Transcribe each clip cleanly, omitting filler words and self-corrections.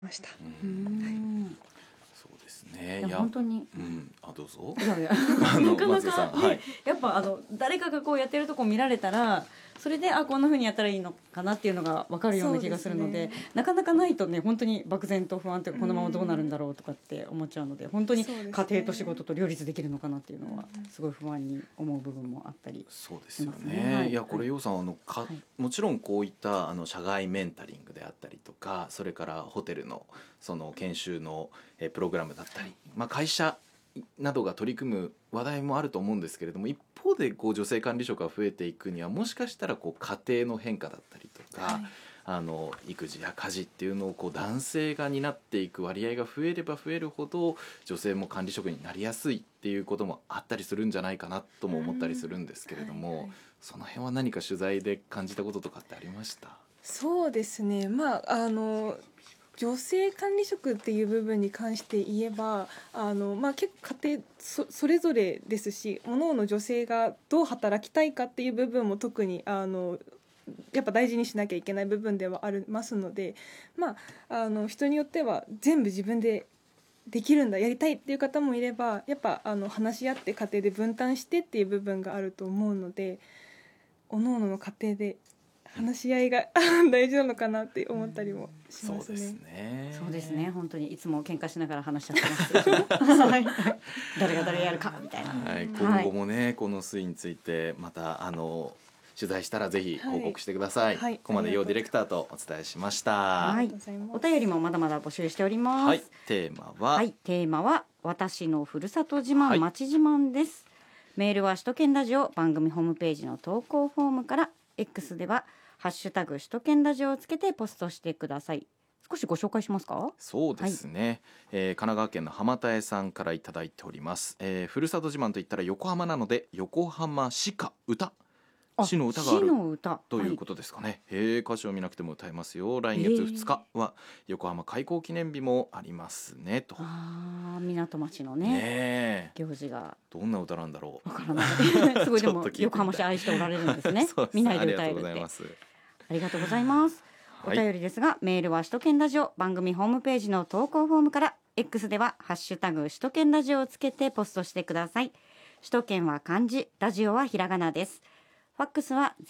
ました。 そうですね。 いや本当に、 どうぞ。 いやいやなかなか、ね、やっぱ誰かがこうやってるとこ見られたら、それでこんな風にやったらいいのかなっていうのが分かるような気がするの で、なかなかないとね、本当に漠然と不安というか、このままどうなるんだろうとかって思っちゃうので、本当に家庭と仕事と両立できるのかなっていうのはすごい不安に思う部分もあったりしますね。 そうですよね。いやこれ楊さんもちろんこういった社外メンタリングであったりとか、それからホテルのその研修のプログラムだったり、会社などが取り組む話題もあると思うんですけれども、一方で女性管理職が増えていくには、もしかしたら家庭の変化だったりとか、育児や家事っていうのを男性が担っていく割合が増えれば増えるほど、女性も管理職になりやすいっていうこともあったりするんじゃないかなとも思ったりするんですけれども、その辺は何か取材で感じたこととかってありました？ そうですね、女性管理職っていう部分に関して言えば結構家庭 それぞれですし、各々女性がどう働きたいかっていう部分も特にやっぱ大事にしなきゃいけない部分ではありますので、人によっては全部自分でできるんだ、やりたいっていう方もいれば、やっぱ話し合って家庭で分担してっていう部分があると思うので、各々の家庭で話し合いが大事なのかなって思ったりもしますね。 そうですね。 そうですね。本当にいつも喧嘩しながら話しちゃってますはい、誰が誰やるかみたいな、 今後もね、この推移についてまた取材したらぜひ報告してください。ここまで楊ディレクターとお伝えしました。 お便りもまだまだ募集しております。 テーマは私のふるさと自慢、町自慢です。メールは首都圏ラジオ番組ホームページの投稿フォームから、 X ではハッシュタグ首都圏ラジオをつけてポストしてください。少しご紹介しますか？ そうですね、神奈川県の浜田江さんからいただいております。ふるさと自慢といったら横浜なので、横浜市歌歌詩の歌があるということですかね。歌詞を見なくても歌えますよ。来月2日は横浜開港記念日もありますねと。 港町のね行事がどんな歌なんだろう、 わからないすごいでも横浜市愛しておられるんですね見ないで歌えるって。ありがとうございます。お便りですが、メールは首都圏ラジオ番組ホームページの投稿フォームから、 X ではハッシュタグ首都圏ラジオをつけてポストしてください。首都圏は漢字、ラジオはひらがなです。ファックスは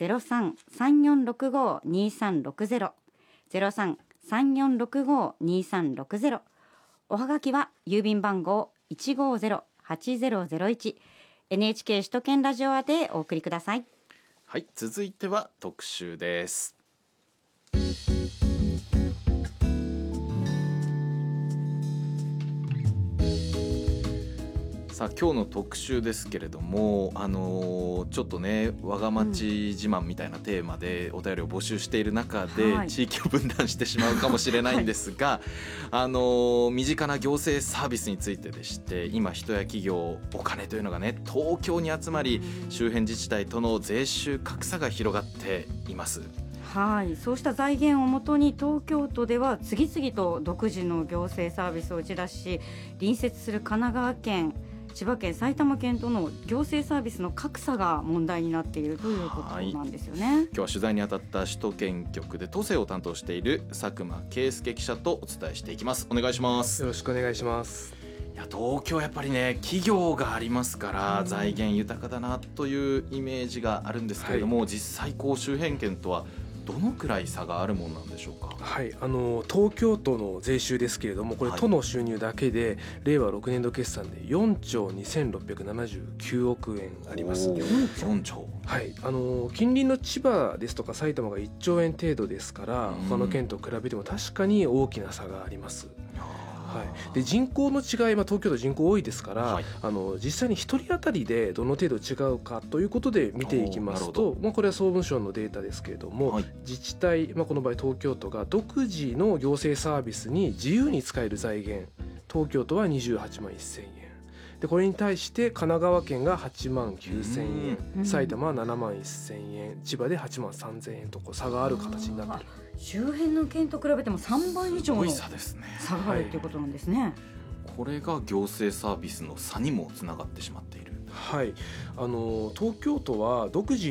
03-3465-2360 03-3465-2360。おはがきは郵便番号 150-8001 NHK 首都圏ラジオ宛てお送りください。 続いては特集です。今日の特集ですけれども、ちょっとね我が町自慢みたいなテーマでお便りを募集している中で、地域を分断してしまうかもしれないんですが、身近な行政サービスについてでして、今人や企業、お金というのがね東京に集まり、周辺自治体との税収格差が広がっています。 そうした財源をもとに東京都では次々と独自の行政サービスを打ち出し、隣接する神奈川県、千葉県、埼玉県との行政サービスの格差が問題になっているということなんですよね。 今日は取材に当たった首都圏局で都政を担当している佐久間圭介記者とお伝えしていきます。お願いします。 よろしくお願いします。 東京やっぱりね企業がありますから、財源豊かだなというイメージがあるんですけれども、実際周辺県とはどのくらい差があるものなんでしょうか？ 東京都の税収ですけれども、これ都の収入だけで令和6年度決算で4兆2679億円あります。 4兆。 近隣の千葉ですとか埼玉が1兆円程度ですから、他の県と比べても確かに大きな差があります。で人口の違い、東京都人口多いですから、実際に1人当たりでどの程度違うかということで見ていきますと、これは総務省のデータですけれども、自治体、この場合東京都が独自の行政サービスに自由に使える財源、東京都は28万1000円で、これに対して神奈川県が8万9000円、埼玉は7万1000円、千葉で8万3000円と差がある形になっている。 周辺の県と比べても3倍以上の差があるということなんですね。 これが行政サービスの差にもつながってしまっている。 東京都は独自に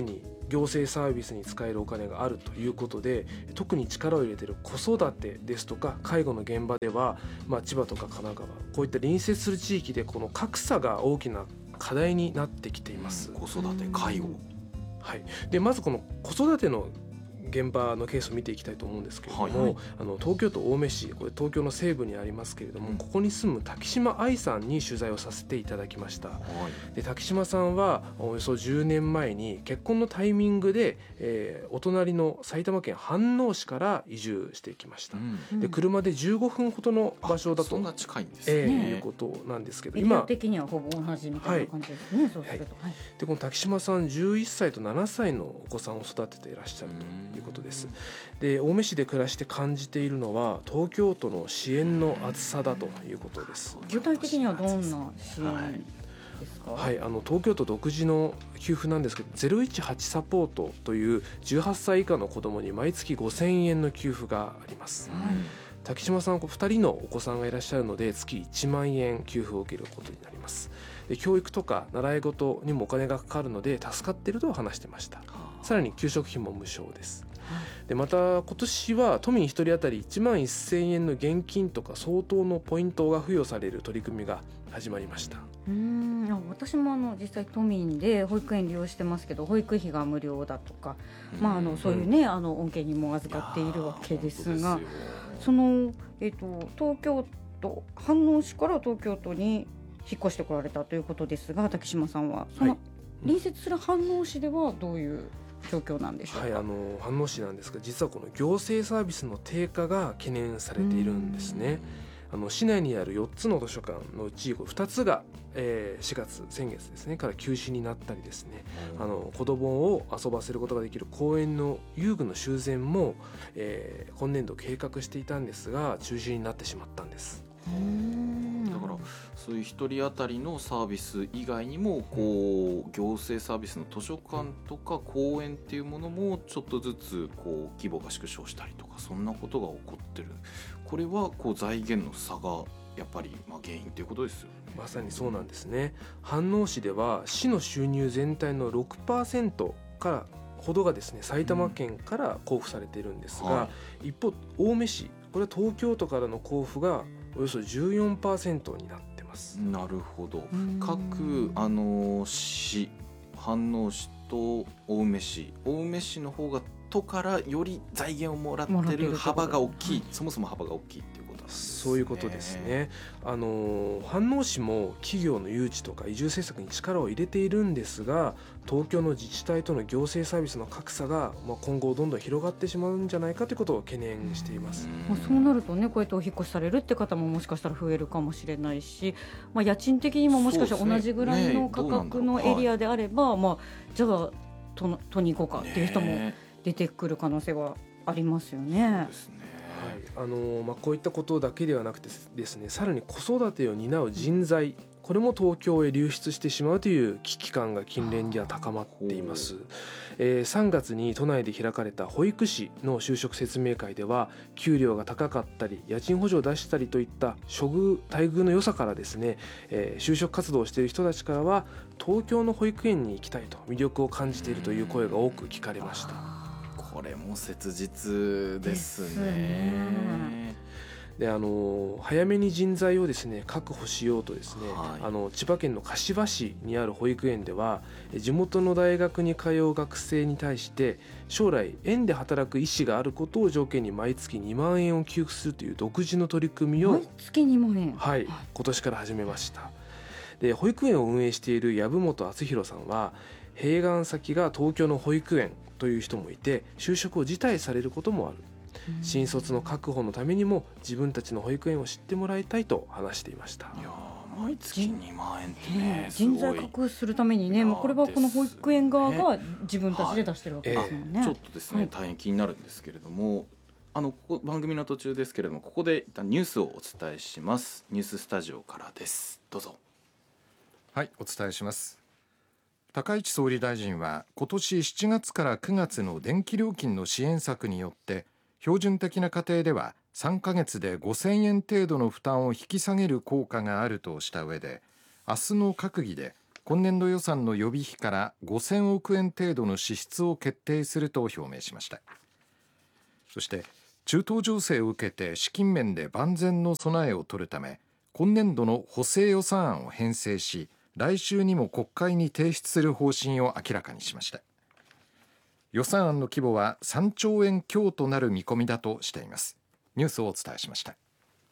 行政サービスに使えるお金があるということで、特に力を入れている子育てですとか介護の現場では、千葉とか神奈川、こういった隣接する地域でこの格差が大きな課題になってきています。 子育て、介護、 はい、でまずこの子育ての現場のケースを見ていきたいと思うんですけれども、東京都青梅市、これ東京の西部にありますけれども、ここに住む滝島愛さんに取材をさせていただきました。で滝島さんはおよそ10年前に結婚のタイミングで、お隣の埼玉県飯能市から移住してきました。で車で15分ほどの場所だと、 そんな近いんですね、 いうことなんですけど、 今的にはほぼ同じみたいな感じですね、そうすると、 でこの滝島さん11歳と7歳のお子さんを育てていらっしゃるということです。で青梅市で暮らして感じているのは東京都の支援の厚さだということです。 具体的にはどんな支援ですか？ 東京都独自の給付なんですけど、018サポートという18歳以下の子どもに毎月5000円の給付があります。滝島さんは2人のお子さんがいらっしゃるので月1万円給付を受けることになります。で教育とか習い事にもお金がかかるので助かっていると話していました。さらに給食費も無償です。でまた今年は都民1人当たり1万1000円の現金とか相当のポイントが付与される取り組みが始まりました。 私も実際都民で保育園利用してますけど、保育費が無料だとか、そういうね、恩恵にも預かっているわけですが、その、東京都飯能市から東京都に引っ越してこられたということですが、滝島さんはその隣接する飯能市ではどういう状況なんでしょうか？ 飯能市なんですが、実はこの行政サービスの低下が懸念されているんですね。市内にある4つの図書館のうち2つが、4月先月ですねから休止になったりですね、子どもを遊ばせることができる公園の遊具の修繕も、今年度計画していたんですが中止になってしまったんです。 だからそういう一人当たりのサービス以外にもこう行政サービスの図書館とか公園っていうものもちょっとずつこう規模が縮小したりとか、そんなことが起こってる。これはこう財源の差がやっぱり原因ということですよね。 まさにそうなんですね。飯能市では市の収入全体の 6% からほどがですね埼玉県から交付されているんですが、一方青梅市、これは東京都からの交付がおよそ 14% になってます。 なるほど。各市、飯能市と青梅市の方が都からより財源をもらってる幅が大きい、そもそも幅が大きいっていうことなんですね。 そういうことですね。飯能市も企業の誘致とか移住政策に力を入れているんですが、東京の自治体との行政サービスの格差が、今後どんどん広がってしまうんじゃないかということを懸念しています。 そうなるとね、こうやってお引っ越しされるって方ももしかしたら増えるかもしれないし、家賃的にももしかしたら同じぐらいの価格のエリアであれば、じゃあ都に行こうかっていう人も出てくる可能性はありますよね。 そうですね。 こういったことだけではなくてですね、さらに子育てを担う人材、これも東京へ流出してしまうという危機感が近年には高まっています。3月に都内で開かれた保育士の就職説明会では、給料が高かったり家賃補助を出したりといった待遇の良さからですね、就職活動をしている人たちからは東京の保育園に行きたいと魅力を感じているという声が多く聞かれました。 これも切実ですね。 で早めに人材をですね確保しようとですね、千葉県の柏市にある保育園では地元の大学に通う学生に対して将来園で働く意思があることを条件に毎月2万円を給付するという独自の取り組みを毎月2万円、 今年から始めました。で保育園を運営している籔本敦弘さんは、併願先が東京の保育園という人もいて就職を辞退されることもある。新卒の確保のためにも自分たちの保育園を知ってもらいたいと話していました。 いや毎月2万円ってね、 人材確保するためにね、これはこの保育園側が自分たちで出してるわけですもんね。 ちょっとですね、大変気になるんですけれども、ここ番組の途中ですけれども、ここで一旦ニュースをお伝えします。ニューススタジオからです。どうぞ。 はい、お伝えします。高市総理大臣は今年7月から9月の電気料金の支援策によって標準的な家庭では3ヶ月で5000円程度の負担を引き下げる効果があるとした上で、明日の閣議で今年度予算の予備費から5000億円程度の支出を決定すると表明しました。そして中東情勢を受けて資金面で万全の備えを取るため、今年度の補正予算案を編成し、来週にも国会に提出する方針を明らかにしました。予算案の規模は3兆円強となる見込みだとしています。ニュースをお伝えしました。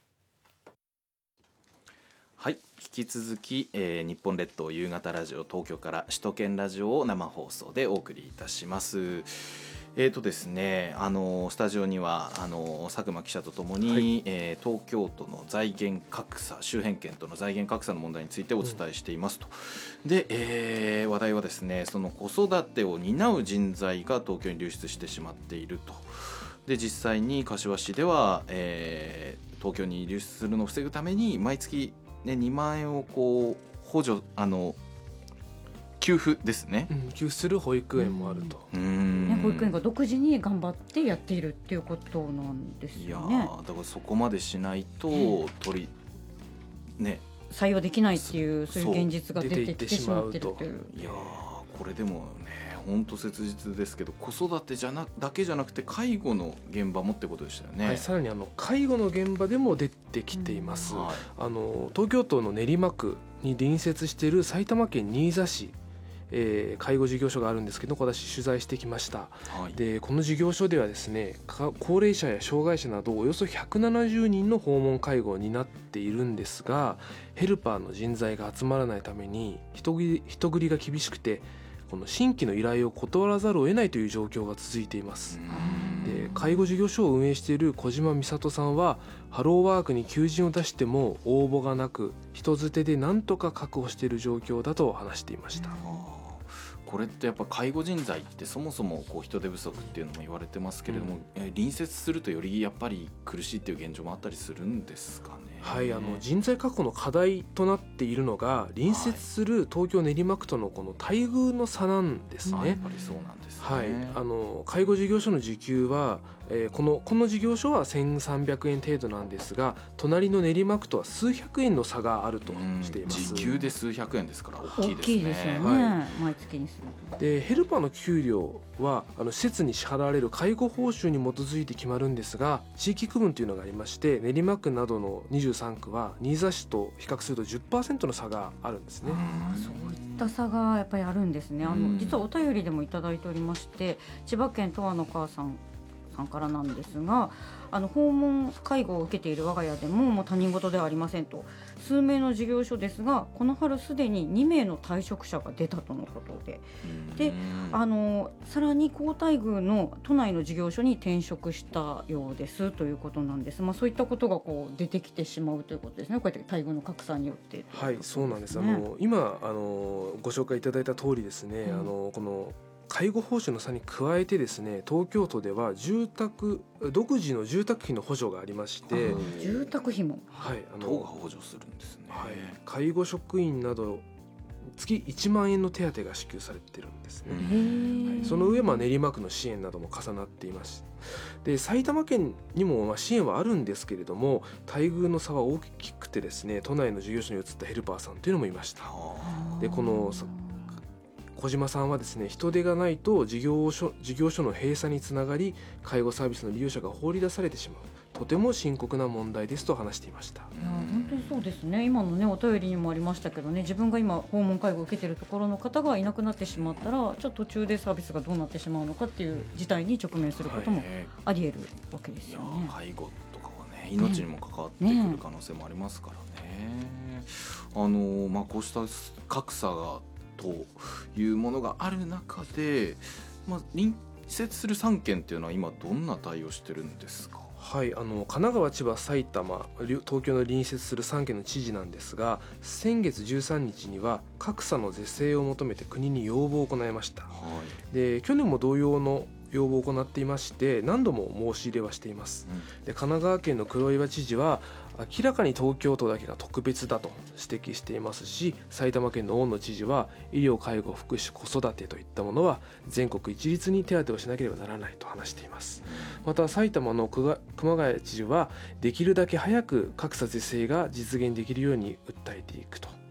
はい、引き続き、日本列島夕方ラジオ東京から首都圏ラジオを生放送でお送りいたします。ですね、スタジオには佐久間記者とともに、東京都の財源格差、周辺県との財源格差の問題についてお伝えしていますと。で、話題はですね、その子育てを担う人材が東京に流出してしまっていると。で、実際に柏市では、東京に流出するのを防ぐために毎月、2万円をこう補助給付ですね、 給付する保育園もあると。 保育園が独自に頑張ってやっているっていうことなんですよね。 いやだからそこまでしないと採用できないっていう、そういう現実が出てきてしまってるという。 いやこれでもね、本当切実ですけど、子育てだけじゃなくて介護の現場もってことでしたよね。 さらに介護の現場でも出てきています。東京都の練馬区に隣接している埼玉県新座市、介護事業所があるんですけど、私取材してきました。でこの事業所ではですね、高齢者や障害者などおよそ170人の訪問介護を担っているんですが、ヘルパーの人材が集まらないために人繰りが厳しくて、この新規の依頼を断らざるを得ないという状況が続いています。で介護事業所を運営している小島美里さんは、ハローワークに求人を出しても応募がなく、人づてで何とか確保している状況だと話していました。 これってやっぱ介護人材ってそもそもこう人手不足っていうのも言われてますけれども、隣接するとよりやっぱり苦しいっていう現状もあったりするんですかね。 人材確保の課題となっているのが、隣接する東京練馬区とのこの待遇の差なんですね。 やっぱりそうなんですね。 介護事業所の時給は、この事業所は1300円程度なんですが、隣の練馬区とは数百円の差があるとしています。 時給で数百円ですから大きいですね。 大きいですよね、毎月にする。 でヘルパーの給料は施設に支払われる介護報酬に基づいて決まるんですが、地域区分というのがありまして、練馬区などの23区は新座市と比較すると 10% の差があるんですね。 そういった差がやっぱりあるんですね。実はお便りでもいただいておりまして、千葉県十和の母さんからなんですが、訪問介護を受けている我が家でも他人事ではありませんと。数名の事業所ですが、この春すでに2名の退職者が出たとのことで、さらに高待遇の都内の事業所に転職したようですということなんです。そういったことがこう出てきてしまうということですね。こうやって待遇の格差によって、 そうなんです。今ご紹介いただいた通りですね、この介護報酬の差に加えてですね、東京都では独自の住宅費の補助がありまして、 住宅費も、 都が補助するんですね。 介護職員など月1万円の手当が支給されてるんですね。その上、練馬区の支援なども重なっています。で埼玉県にも支援はあるんですけれども、待遇の差は大きくてですね、都内の事業所に移ったヘルパーさんというのもいました。でこの小島さんはですね、人手がないと事業所の閉鎖につながり、介護サービスの利用者が放り出されてしまう、とても深刻な問題ですと話していました。 本当にそうですね。今のねお便りにもありましたけどね、自分が今訪問介護を受けているところの方がいなくなってしまったら、ちょっと途中でサービスがどうなってしまうのかっていう事態に直面することもあり得るわけですよね。 介護とかはね、命にも関わってくる可能性もありますからね。こうした格差がというものがある中で、隣接する3県っていうのは今どんな対応してるんですか？ 神奈川、千葉、埼玉、東京の隣接する3県の知事なんですが、先月13日には格差の是正を求めて国に要望を行いました。で去年も同様の要望を行っていまして、何度も申し入れはしています。で神奈川県の黒岩知事は、明らかに東京都だけが特別だと指摘していますし、埼玉県の大野知事は、医療、介護、福祉、子育てといったものは全国一律に手当をしなければならないと話しています。また埼玉の熊谷知事は、できるだけ早く格差是正が実現できるように訴えていくと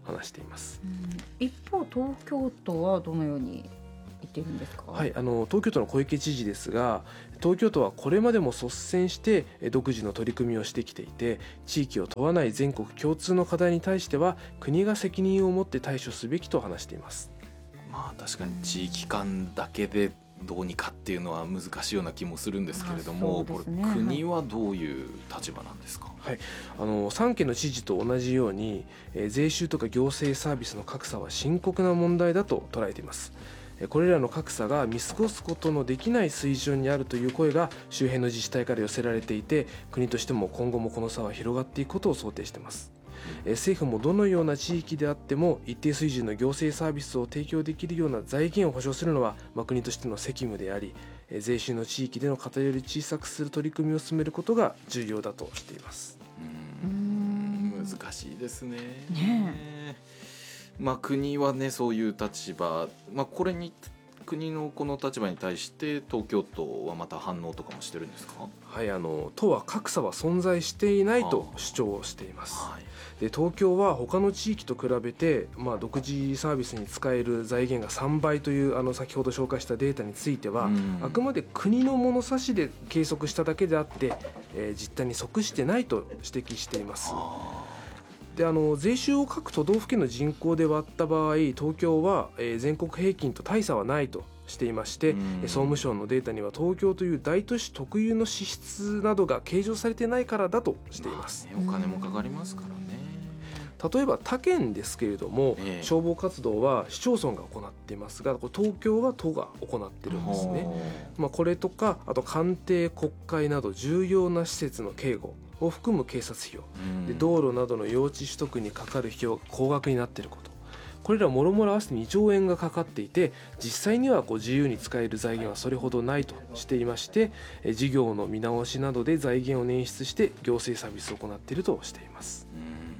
話しています。 一方東京都はどのように言っているんですか。 はい、東京都の小池知事ですが、東京都はこれまでも率先して独自の取り組みをしてきていて、地域を問わない全国共通の課題に対しては国が責任を持って対処すべきと話しています。 まあ確かに地域間だけでどうにかっていうのは難しいような気もするんですけれども、これ国はどういう立場なんですか。 はい、3県の知事と同じように、税収とか行政サービスの格差は深刻な問題だと捉えています。これらの格差が見過ごすことのできない水準にあるという声が周辺の自治体から寄せられていて、国としても今後もこの差は広がっていくことを想定しています。政府もどのような地域であっても一定水準の行政サービスを提供できるような財源を保障するのは、国としての責務であり、税収の地域での偏りを小さくする取り組みを進めることが重要だとしています。 難しいですね。国はねそういう立場、これに国のこの立場に対して東京都はまた反応とかもしてるんですか。 はい、都は格差は存在していないと主張をしています。で東京は他の地域と比べて、独自サービスに使える財源が3倍という先ほど紹介したデータについては、あくまで国の物差しで計測しただけであって、実態に即してないと指摘しています。で税収を各都道府県の人口で割った場合、東京は、全国平均と大差はないとしていまして、総務省のデータには東京という大都市特有の支出などが計上されてないからだとしています。 お金もかかりますからね。 例えば他県ですけれども、消防活動は市町村が行っていますが、東京は都が行っているんですね。これとか、あと官邸国会など重要な施設の警護を含む警察費用で、道路などの用地取得にかかる費用が高額になっていること、これらもろもろ合わせて2兆円がかかっていて、実際には自由に使える財源はそれほどないとしていまして、事業の見直しなどで財源を捻出して行政サービスを行っているとしています。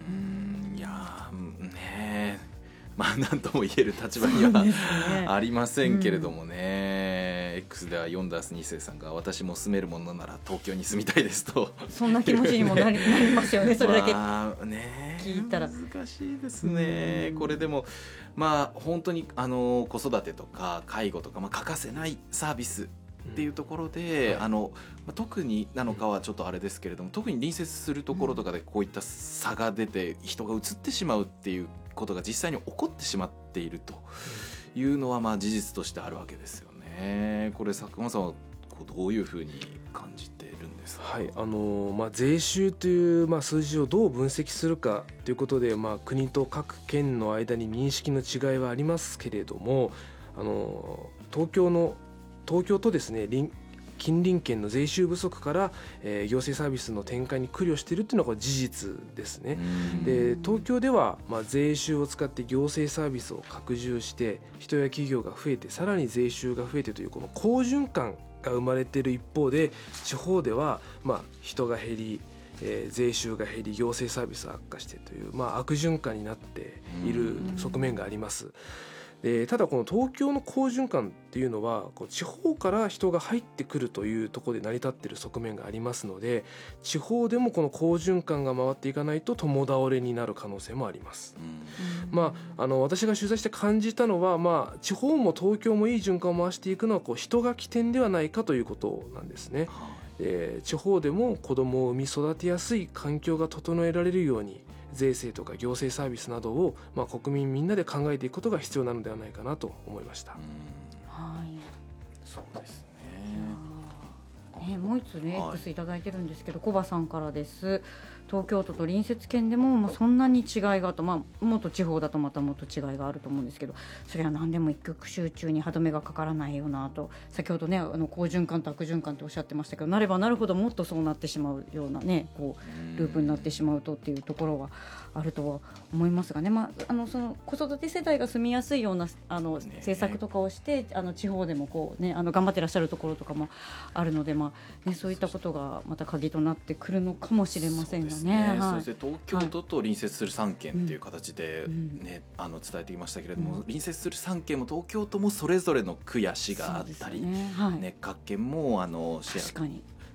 何とも言える立場にはありませんけれどもね。X ではヨンダース2世さんが、私も住めるものなら東京に住みたいですとそんな気持ちにもなりますよね。それだけ聞いたら、 難しいですね。これでも本当に子育てとか介護とか、欠かせないサービスっていうところで、特になのかはちょっとあれですけれども、特に隣接するところとかでこういった差が出て人が移ってしまうっていうことが実際に起こってしまっているというのは事実としてあるわけですよね。これ佐久間さんはどういうふうに感じているんですか。 はい、税収という数字をどう分析するかということで、国と各県の間に認識の違いはありますけれども、東京とですね、近隣県の税収不足から、行政サービスの転換に苦慮しているというのが事実ですね。で東京では、税収を使って行政サービスを拡充して人や企業が増えて、さらに税収が増えてというこの好循環が生まれている一方で、地方では、人が減り、税収が減り、行政サービスが悪化してという、悪循環になっている側面があります。ただこの東京の好循環っていうのは地方から人が入ってくるというところで成り立っている側面がありますので、地方でもこの好循環が回っていかないと共倒れになる可能性もあります。私が取材して感じたのは、地方も東京もいい循環を回していくのは人が起点ではないかということなんですね。地方でも子どもを産み育てやすい環境が整えられるように、税制とか行政サービスなどを、国民みんなで考えていくことが必要なのではないかなと思いました。 そうですね。もう一つね、X いただいてるんですけど、コバさんからです。東京都と隣接県でも、そんなに違いがあと、もっと地方だとまたもっと違いがあると思うんですけど、それは何でも一極集中に歯止めがかからないよなと、先ほどね好循環と悪循環っておっしゃってましたけど、なればなるほどもっとそうなってしまうようなね、ループになってしまうとっていうところはあるとは思いますがね。その子育て世代が住みやすいような政策とかをして、地方でも頑張ってらっしゃるところとかもあるので、そういったことがまた鍵となってくるのかもしれませんがね。 そして東京都と隣接する3県っていう形で、伝えてきましたけれども、隣接する3県も東京都もそれぞれの区や市があったり、各県も確かに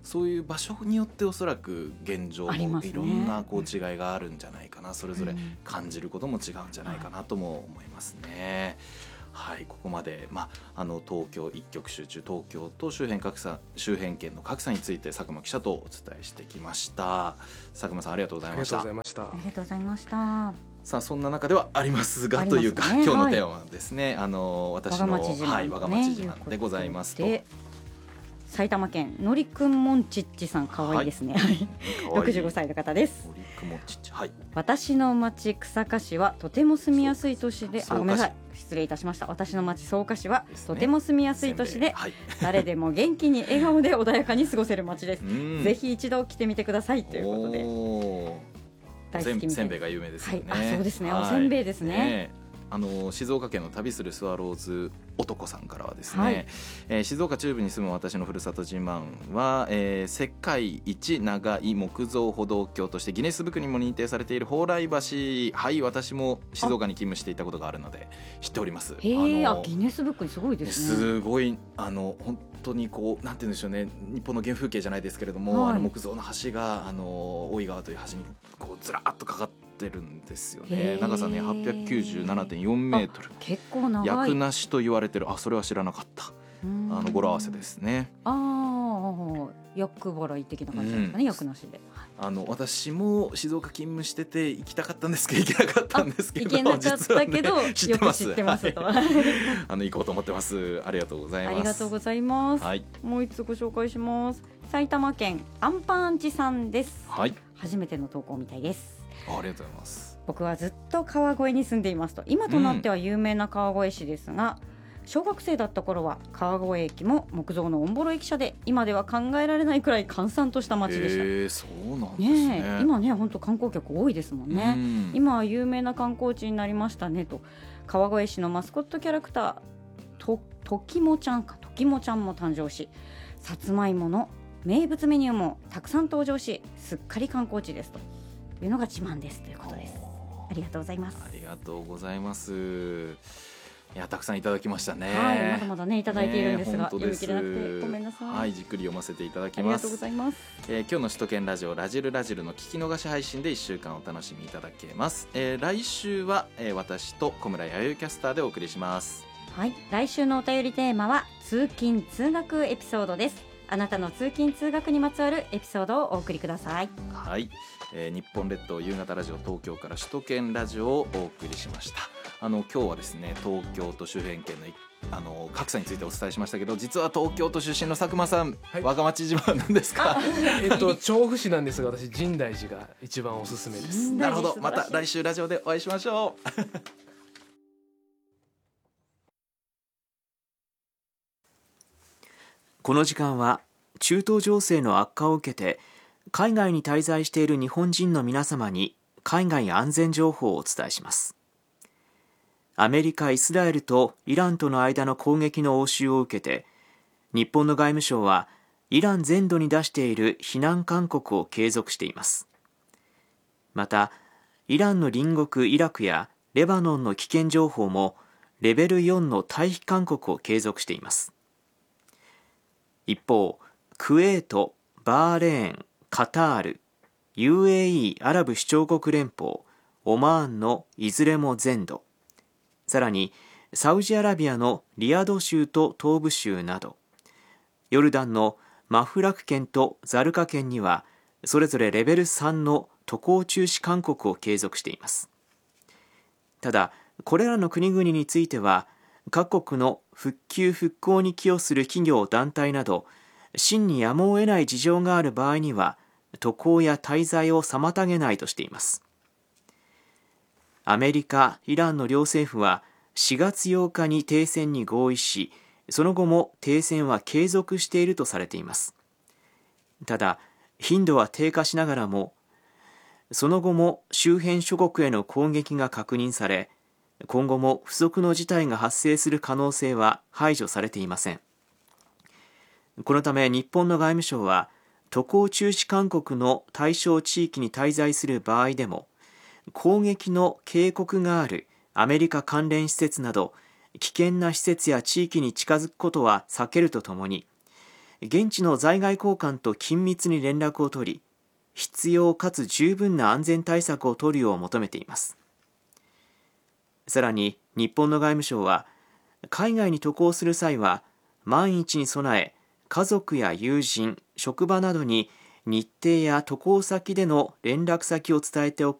そういう場所によっておそらく現状もいろんなこう違いがあるんじゃないかな、それぞれ感じることも違うんじゃないかなとも思いますね。はい、ここまで、東京一極集中、東京と周辺県の格差について佐久間記者とお伝えしてきました。佐久間さん、ありがとうございました。 ありがとうございました。 さあ、そんな中ではありますが、というか今日のテーマはですね、私のわが町自慢でございますと、 埼玉県のりくんもんちっちさん、可愛いですね。65歳の方です。私の町草加市はとても住みやすい都市で、ごめんなさい、失礼いたしました。私の町草加市はとても住みやすい都市で、誰でも元気に笑顔で穏やかに過ごせる町です。ぜひ一度来てみてくださいということで、大好きみたいです。 せんべいが有名ですよね。 そうですね、おせんべいですね。 静岡県の旅するスワローズ男さんからはですね、静岡中部に住む私のふるさと自慢は、世界一長い木造歩道橋としてギネスブックにも認定されている蓬莱橋。はい、私も静岡に勤務していたことがあるので知っております。 ギネスブックにすごいですね。 すごい、本当にこう、なんて言うんでしょうね、日本の原風景じゃないですけれども、木造の橋が大井川という橋にこうずらっとかかってるんですよね。長さね 897.4 メートル、 結構長い。 役なしと言われてる。それは知らなかった。語呂合わせですね。 厄払い的な感じですかね、役なしで。 私も静岡勤務してて行きたかったんですけど行けなかったんですけど、 行けなかったけど、よく知ってますと。 行こうと思ってます。ありがとうございます。 ありがとうございます。もう一つご紹介します。埼玉県アンパンチさんです。初めての投稿みたいです。 ありがとうございます。 僕はずっと川越に住んでいますと。今となっては有名な川越市ですが、小学生だった頃は川越駅も木造のオンボロ駅舎で、今では考えられないくらい閑散とした街でした。 そうなんですね。 今ね、本当観光客多いですもんね。今は有名な観光地になりましたねと。川越市のマスコットキャラクターときもちゃんも誕生し、さつまいもの名物メニューもたくさん登場し、すっかり観光地ですというのが自慢ですということです。ありがとうございます。 ありがとうございます。いや、たくさんいただきましたね。 まだまだね、いただいているんですが、読み切れなくてごめんなさい。 じっくり読ませていただきます。 ありがとうございます。 今日の首都圏ラジオラジルの聞き逃し配信で1週間お楽しみいただけます。来週は、私と小村弥生キャスターでお送りします。 来週のお便りテーマは通勤通学エピソードです。あなたの通勤通学にまつわるエピソードをお送りください。 日本列島夕方ラジオ東京から首都圏ラジオをお送りしました。今日はですね、東京と周辺県の格差についてお伝えしましたけど、実は東京都出身の佐久間さん、我が町自慢なんですか？ 調布市なんですが、私深大寺が一番おすすめです。 なるほど、また来週ラジオでお会いしましょう。 この時間は中東情勢の悪化を受けて海外に滞在している日本人の皆様に海外安全情報をお伝えします。アメリカ、イスラエルとイランとの間の攻撃の応酬を受けて、日本の外務省はイラン全土に出している避難勧告を継続しています。また、イランの隣国イラクやレバノンの危険情報もレベル4の退避勧告を継続しています。一方、クウェート、バーレーン、カタール、UAE アラブ首長国連邦、オマーンのいずれも全土、さらにサウジアラビアのリヤド州と東部州など、ヨルダンのマフラク県とザルカ県にはそれぞれレベル3の渡航中止勧告を継続しています。ただ、これらの国々については各国の復旧復興に寄与する企業団体など真にやむを得ない事情がある場合には渡航や滞在を妨げないとしています。アメリカ、イランの両政府は4月8日に停戦に合意し、その後も停戦は継続しているとされています。ただ、頻度は低下しながらも、その後も周辺諸国への攻撃が確認され、今後も不測の事態が発生する可能性は排除されていません。このため日本の外務省は、渡航中止勧告の対象地域に滞在する場合でも、攻撃の警告があるアメリカ関連施設など危険な施設や地域に近づくことは避けるとともに、 現地の在外公館と緊密に連絡を取り、必要かつ十分な安全対策を取るよう求めています。さらに日本の外務省は、海外に渡航する際は万一に備え、家族や友人、職場などに日程や渡航先での連絡先を伝えておく